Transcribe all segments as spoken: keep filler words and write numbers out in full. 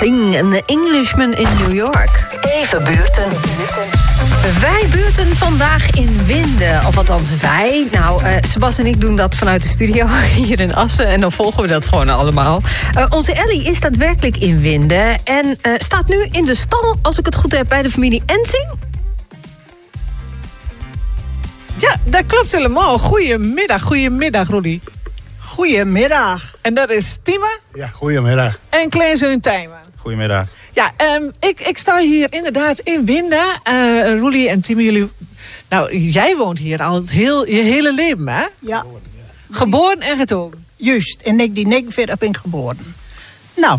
Sting, een Englishman in New York. Even buurten. Wij buurten vandaag in Winden. Of althans wij. Nou, uh, Sebas en ik doen dat vanuit de studio hier in Assen. En dan volgen we dat gewoon allemaal. Uh, onze Ellie is daadwerkelijk in Winden. En uh, staat nu in de stal, als ik het goed heb, bij de familie Ensing. Ja, dat klopt helemaal. Goedemiddag, goedemiddag, Rudy. Goedemiddag. En dat is Tieme. Ja, goedemiddag. En kleinzoon Tijmen. Goedemiddag. Ja, um, ik, ik sta hier inderdaad in Winden. Uh, Rudy en Tieme, jullie... Nou, jij woont hier al het heel, je hele leven, hè? Ja. Geboren en getogen. Juist, en ik die negenveertig ben geboren. Nou,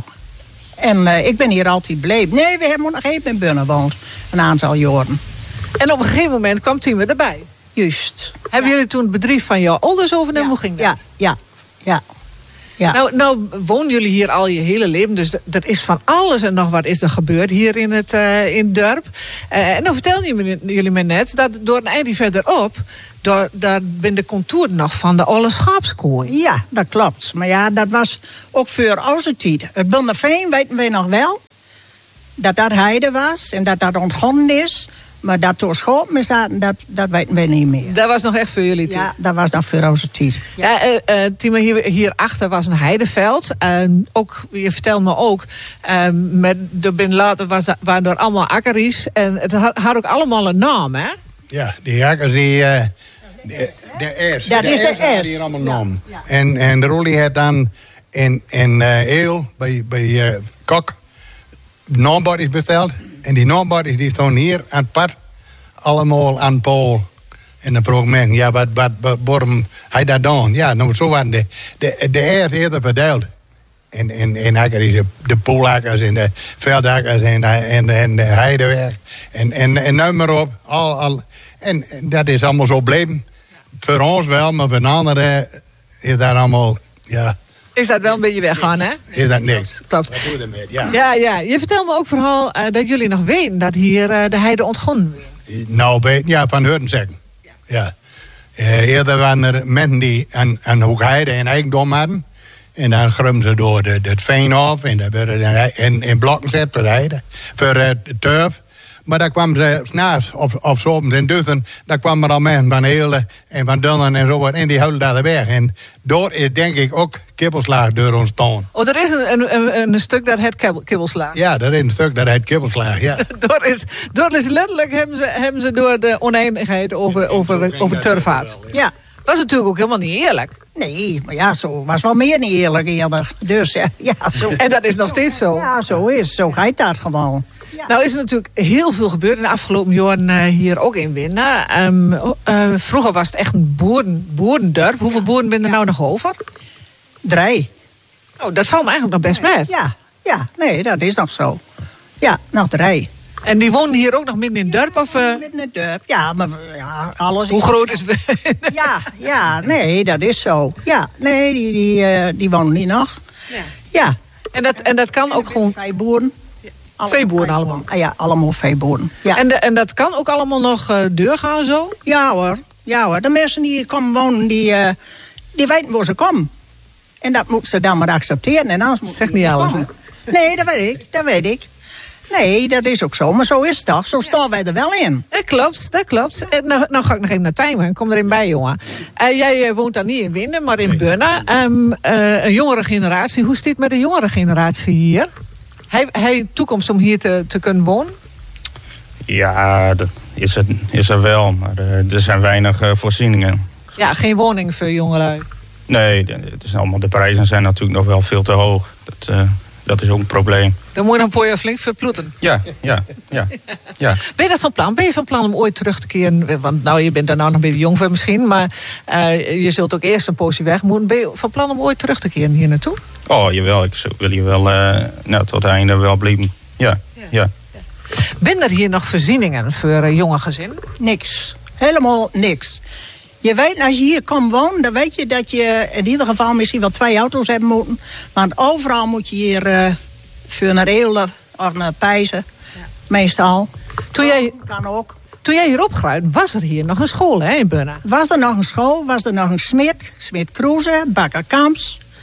en uh, ik ben hier altijd gebleven. Nee, we hebben nog even in Bunne gewoond. Een aantal jaren. En op een gegeven moment kwam Tieme erbij. Juist. Hebben ja. jullie toen het bedrijf van jouw ouders overnemen? Hoe ging dat? Ja, ja, ja. ja. Nou, nou wonen jullie hier al je hele leven, dus er is van alles en nog wat is er gebeurd hier in het, uh, in het dorp. Uh, en dan vertelden jullie me net dat door een eindje verderop, door, daar ben de contouren nog van de oude schaapskooi. Ja, dat klopt. Maar ja, dat was ook voor onze tijd. Het Bunderveen weten we nog wel, dat dat heide was en dat dat ontgonnen is. Maar dat door schopen zaten, dat, dat weten we niet meer. Dat was nog echt voor jullie tijd? Ja, dat was nog voor onze tijd. Ja, ja uh, Tieme, hier, hierachter was een heideveld. Uh, ook, je vertelt me ook, uh, met de bin later was, waren er allemaal akkeries. En het had, had ook allemaal een naam, hè? Ja, die akkers, die... Uh, de, de S. Dat de is de S. hadden S. hier allemaal Ja. naam. Ja. En, en de Rolly had dan in, in uh, Eel, bij, bij uh, Kok, naambordjes besteld. En die naambordjes die stonden hier aan het pad. Allemaal aan Pool. En dan vroeg men, ja, wat, wat, wat waarom hij dat dan? Ja, nou, zo waren de, de, de eer eerder verdeeld. En, en, en akkers, de, de poolakkers en de veldakkers en de, en de, en de heideweg. En, en, en noem maar op. Al, al, en, en dat is allemaal zo gebleven. Voor ons wel, maar voor de anderen is dat allemaal, ja... Is dat wel een beetje weggaan, hè? Is dat niks. Klopt. Wat doe je ermee? Ja. Ja, ja. Je vertelt me ook vooral uh, dat jullie nog weten dat hier uh, de heide ontgonnen werd. Nou, bij, ja, van Hurten zeggen. Ja. ja. Uh, eerder waren er mensen die een, een hoek heide en eigendom hadden. En dan grummen ze door de, de, het veen af en dan werden in, in blokken gezet voor de heide, voor uh, de turf. Maar daar kwamen ze s'nachts, of, of soms in Dussen, daar kwamen er al mensen van Heelde en van Dunnen en zo wat. En die houden daar de weg. En door is denk ik ook kibbelslaag door ontstaan. Oh, er is een, een, een stuk dat het kibbelslaag. Ja, dat is een stuk dat heet kibbelslaag, ja. door, is, door is letterlijk hebben ze, hebben ze door de oneindigheid over, over, over turfhaat. Ja. Dat is natuurlijk ook helemaal niet eerlijk. Nee, maar ja, zo was wel meer niet eerlijk eerder. Dus ja, ja zo. En dat is nog steeds zo. Ja, zo is. Zo gaat dat gewoon. Ja. Nou is er natuurlijk heel veel gebeurd in de afgelopen jaren uh, hier ook in Winden. Um, uh, vroeger was het echt een boeren, boerendorp. Hoeveel boeren ben er nou nog over? Drie. Oh, dat valt me eigenlijk nog best met. Ja, ja, nee, dat is nog zo. Ja, nog drie. En die wonen hier ook nog midden in het dorp? Of, uh... Midden in het dorp, ja, maar ja, alles... Hoe groot is het? Ja, ja, nee, dat is zo. Ja, nee, die, die, uh, die wonen hier nog. Ja. Ja. En dat, en dat kan ook gewoon... Veeboeren. Veeboeren allemaal? Ah, ja, allemaal veeboeren. Ja. En, de, en dat kan ook allemaal nog uh, doorgaan zo? Ja hoor, ja hoor. De mensen die hier komen wonen, die, uh, die weten waar ze komen. En dat moeten ze dan maar accepteren. En anders zeg niet alles, hè? Nee, dat weet ik, dat weet ik. Nee, dat is ook zo. Maar zo is het toch? Zo staan wij er wel in. Dat klopt, dat klopt. En nou, nou ga ik nog even naar Tijmen. Kom erin bij, jongen. Uh, jij uh, woont dan niet in Winden, maar in nee. Bunne. Um, uh, een jongere generatie. Hoe zit het met de jongere generatie hier? Hij, hij toekomst om hier te, te kunnen wonen? Ja, dat is, het, is er wel. Maar uh, er zijn weinig uh, voorzieningen. Ja, geen woning voor jongelui? Nee, het is allemaal, de prijzen zijn natuurlijk nog wel veel te hoog. Dat... Uh, Dat is ook een probleem. Dan moet je dan voor je flink verploeten. Ja, ja, ja, ja. Ben je dat van plan? Ben je van plan om ooit terug te keren? Want nou, je bent daar nou nog een beetje jong voor misschien. Maar uh, je zult ook eerst een poosje weg moeten. Ben je van plan om ooit terug te keren hier naartoe? Oh, jawel. Ik wil hier wel uh, nou, tot het einde wel blijven. Ja, ja. ja. ja. Ben er hier nog voorzieningen voor uh, jonge gezinnen? Niks. Helemaal niks. Je weet, als je hier komt wonen, dan weet je dat je in ieder geval misschien wel twee auto's hebben moeten. Want overal moet je hier uh, voor naar Eelde of naar Pijzen, ja. meestal. Toen jij, kan ook. Toen jij hier opgroeide, was er hier nog een school, hè, in Bunne? Was er nog een school, was er nog een smid, Smid Kroeze, Bakker Kamps.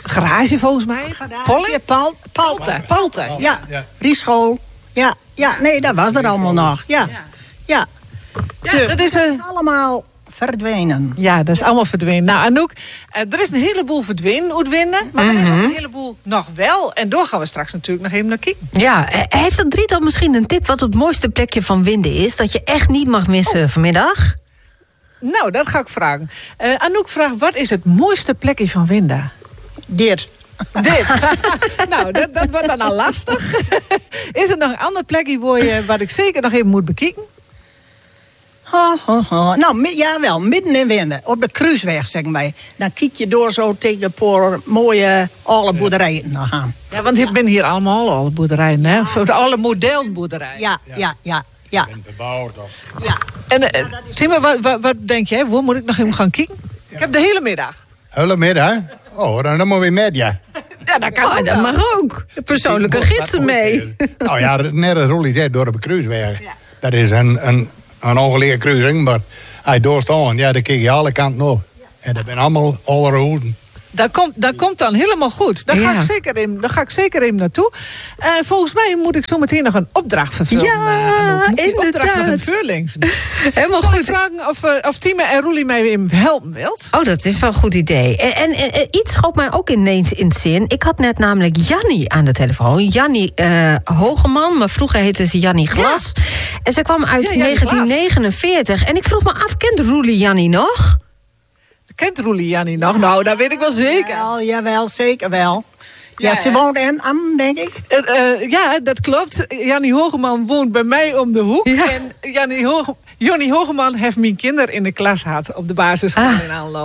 garage volgens mij. Polly? Pal, Palte. Palte. Ja, Ja. Rieschool. Ja, ja, nee, dat was er allemaal nog. Ja, ja. Ja, dat is een... Allemaal verdwenen. Ja, dat is allemaal verdwenen. Nou, Anouk, uh, er is een heleboel verdwenen uit Winden. Maar er is ook een heleboel nog wel. En daar gaan we straks natuurlijk nog even naar kijken. Ja, eh, heeft dat drietal misschien een tip wat het mooiste plekje van Winden is? Dat je echt niet mag missen vanmiddag? Nou, dat ga ik vragen. Uh, Anouk vraagt, wat is het mooiste plekje van Winden? Dit. Dit. Nou, dat, dat wordt dan al lastig. Is er nog een ander plekje waar je, wat ik zeker nog even moet bekijken? Ho, ho, ho. Nou, mi- jawel, midden in Winden. Op de Kruisweg, zeg maar. Dan kijk je door zo tegen de paar mooie oude boerderijen nog aan. Ja, want ik ben hier allemaal alle boerderijen, hè? Of alle modelboerderijen. Ja, ja, ja, ja. En bebouwd of... ja. En uh, Tim, wat, wat, wat denk jij? Waar moet ik nog even gaan kijken? Ik heb de hele middag. Hele middag? Oh, dan, dan moet we met, ja. Ja, dat kan Oh, ook dat wel. mag ook. Persoonlijke Dat gidsen moet mee. weer. Nou ja, net als Rolly zei, door de Kruisweg. Dat is een, een, een ongelegen kruising, maar hij doorstaan, ja, dan kijk je alle kanten op. En dat zijn allemaal alle hoeden. Dat komt, dat komt dan helemaal goed. Daar, ga, Ja. ik zeker even, daar ga ik zeker even naartoe. Uh, volgens mij moet ik zo meteen nog een opdracht vervullen. Ja, uh, Anouk. Moet ik die opdracht nog inderdaad. invullen? Helemaal Zal ik goed. vragen of, uh, of Tine en Roelie mij even helpen wilt? Oh, dat is wel een goed idee. En, en, en iets schoot mij ook ineens in het zin. Ik had net namelijk Jannie aan de telefoon. Jannie uh, Hogeman, maar vroeger heette ze Jannie Glas. En ze kwam uit Ja, Jannie negentien negenenveertig. En ik vroeg me af, kent Roelie Jannie nog? Kent Roelie Jannie nog? Nou, dat weet ik wel zeker. Jawel, jawel, zeker wel. Ja, Ja, ze hè? woont in Am, denk ik. Uh, uh, ja, dat klopt. Jannie Hogeman woont bij mij om de hoek. Ja. En Jannie Hoge, Jonnie Hogeman heeft mijn kinderen in de klas gehad op de basisschool Ah. in Anlo.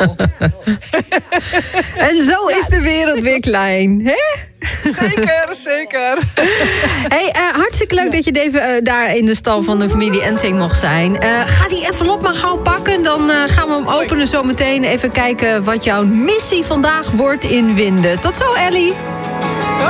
En zo is de wereld weer klein, hè? Zeker, zeker. Hey, uh, hartstikke leuk dat je even uh, daar in de stal van de familie Enting mocht zijn. Uh, ga die envelop maar gauw pakken. Dan uh, gaan we hem openen zo meteen. Even kijken wat jouw missie vandaag wordt in Winden. Tot zo, Ellie.